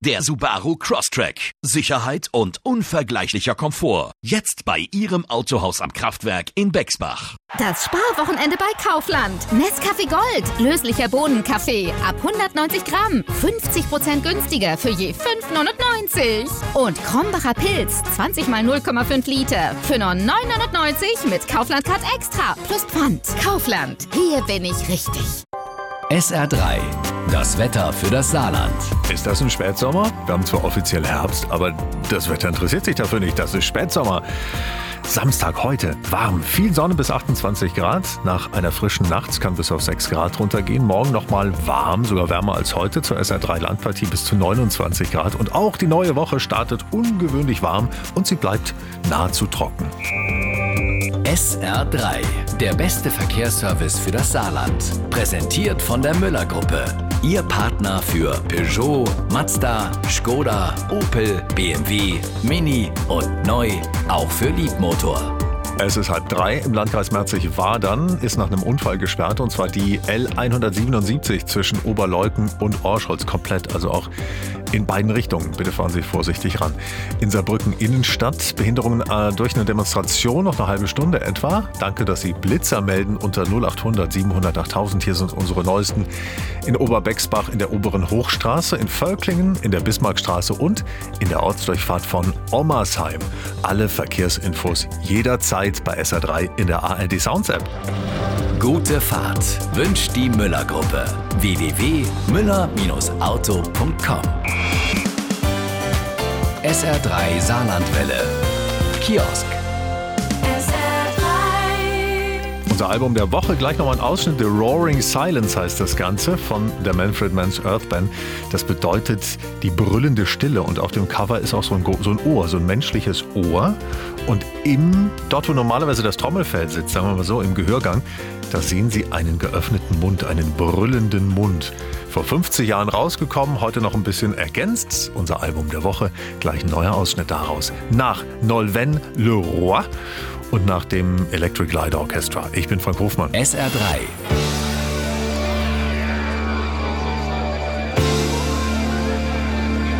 Der Subaru Crosstrek. Sicherheit und unvergleichlicher Komfort. Jetzt bei Ihrem Autohaus am Kraftwerk in Bexbach. Das Sparwochenende bei Kaufland. Nescafé Gold. Löslicher Bohnenkaffee. Ab 190 Gramm. 50% günstiger für je 5,99. Und Krombacher Pilz. 20 mal 0,5 Liter. Für nur 9,99 mit Kaufland Card Extra. Plus Pfand. Kaufland. Hier bin ich richtig. SR3. Das Wetter für das Saarland. Ist das ein Spätsommer? Wir haben zwar offiziell Herbst, aber das Wetter interessiert sich dafür nicht. Das ist Spätsommer. Samstag heute warm, viel Sonne bis 28 Grad. Nach einer frischen Nacht kann bis auf 6 Grad runtergehen. Morgen nochmal warm, sogar wärmer als heute. Zur SR3 Landpartie bis zu 29 Grad. Und auch die neue Woche startet ungewöhnlich warm und sie bleibt nahezu trocken. SR3. Der beste Verkehrsservice für das Saarland. Präsentiert von der Müller-Gruppe. Ihr Partner für Peugeot, Mazda, Skoda, Opel, BMW, Mini und neu auch für Leadmotor. Es ist 2:30 im Landkreis Merzig-Wadern, ist nach einem Unfall gesperrt, und zwar die L177 zwischen Oberleuten und Orscholz komplett, also auch in beiden Richtungen. Bitte fahren Sie vorsichtig ran. In Saarbrücken Innenstadt, Behinderungen durch eine Demonstration, noch eine halbe Stunde etwa. Danke, dass Sie Blitzer melden unter 0800 700 8000. Hier sind unsere neuesten. In Oberbexbach in der oberen Hochstraße, in Völklingen, in der Bismarckstraße und in der Ortsdurchfahrt von Ommersheim. Alle Verkehrsinfos jederzeit bei SR3 in der ARD Sounds App. Gute Fahrt wünscht die Müller-Gruppe. www.müller-auto.com. SR3 Saarlandwelle. Kiosk. Unser Album der Woche, gleich nochmal ein Ausschnitt. The Roaring Silence heißt das Ganze, von der Manfred Mann's Earth Band. Das bedeutet die brüllende Stille, und auf dem Cover ist auch so ein Ohr, so ein menschliches Ohr. Und dort, wo normalerweise das Trommelfell sitzt, sagen wir mal so, im Gehörgang, da sehen Sie einen geöffneten Mund, einen brüllenden Mund. Vor 50 Jahren rausgekommen, heute noch ein bisschen ergänzt. Unser Album der Woche, gleich ein neuer Ausschnitt daraus. Nach Nolwenn Le Roi und nach dem Electric Light Orchestra. Ich bin Frank Hofmann. SR3.